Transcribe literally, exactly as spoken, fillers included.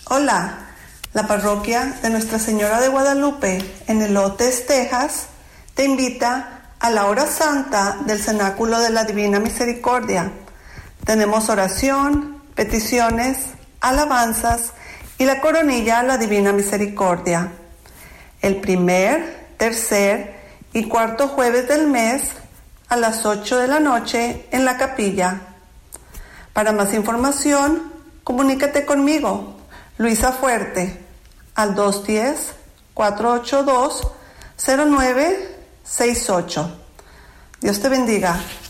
Hola, la parroquia de Nuestra Señora de Guadalupe en Elotes, Texas, te invita a la hora santa del Cenáculo de la Divina Misericordia. Tenemos oración, peticiones, alabanzas y la coronilla a la Divina Misericordia. El primer, tercer y cuarto jueves del mes a las ocho de la noche en la capilla. Para más información, comunícate conmigo, Luisa Fuerte, al dos uno cero, cuatro ocho dos, cero nueve seis ocho. Dios te bendiga.